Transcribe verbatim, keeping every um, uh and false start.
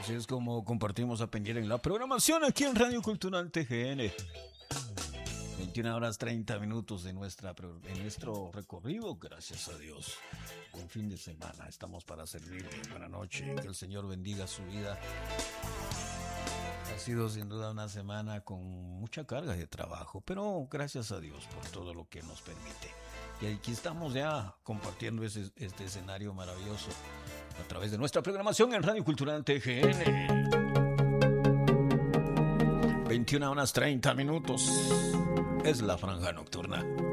Así es como compartimos a Peñera en la programación aquí en Radio Cultural T G N. veintiuna horas treinta minutos de, nuestra, de nuestro recorrido, gracias a Dios. Un fin de semana, estamos para servirle. Buenas noches, que el Señor bendiga su vida. Ha sido sin duda una semana con mucha carga de trabajo, pero gracias a Dios por todo lo que nos permite. Y aquí estamos ya compartiendo ese, este escenario maravilloso a través de nuestra programación en Radio Cultural T G N. veintiuna horas treinta minutos. Es la franja nocturna.